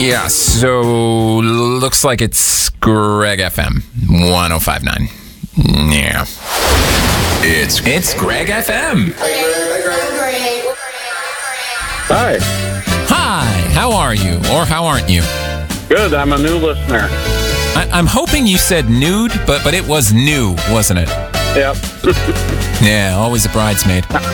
Yeah, so looks like it's Greg FM 105.9. Yeah. It's Greg FM. Hi. Hi, how are you? Or how aren't you? Good. I'm a new listener. I'm hoping you said nude, but it was new, wasn't it? Yep. Yeah, always a bridesmaid.